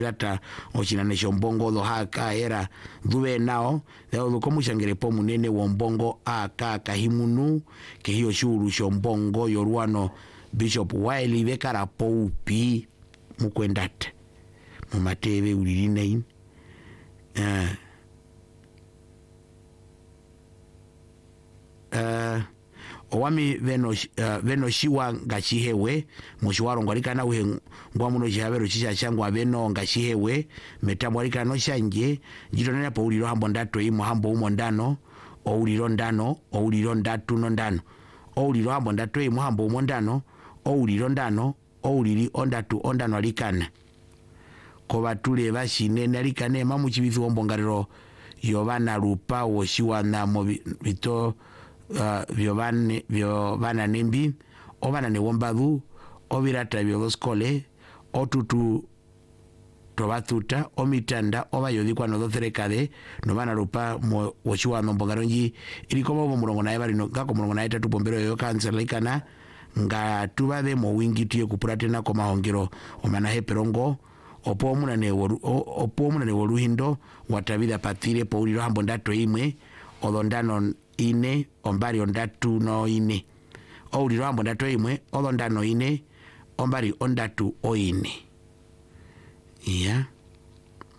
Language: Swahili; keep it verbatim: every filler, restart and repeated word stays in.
Rata ochinanisha mbongo dho haka era dhuwe nao dhao dhukomu shangere po munene wa mbongo aka kahimunu ke hiyo shuru sho mbongo yoruano Bishop Wiley vekara po upi mukwendate mumateve ulirine in uh, uh, Owami veno uh, veno shiwa ngachihewe mushiwaro ngwarika na uhe ngwa muno chihavero chisha changwa veno ngachihewe metabwarika no shanje jito nena po uliro hambo ndato imo hambo umo ndano o uliro ndano o uliro ndatu no ndano o uliro hambo ndato imo hambo umo ndano o uliro ndano o uliri ondatu ondano alikana ko batule bashine nalikane mamu chibithi wombongariro yobana rupa wo shiwa na mo bito Uh, vyovane vyovana nembi ovana ne wombadu ovirata vyoskole otutu tobatuta omitanda obayodikwa no dotherekade no bana rupa mo wochiwa no mbongaronji ilikomo bo murongo naye bali no ngako murongo naye tatu bombero yo kansela ikana nga tubade mo wingi tie kupuratena ko mahongero omana heperongo opo muna ne woru opo muna ne woruhindo watabida patire po uliro hambo ndato imwe odondano ine ombari ondatu no ine ouliro hambo ndato imwe odondano ine ombari ondatu o ine yeah.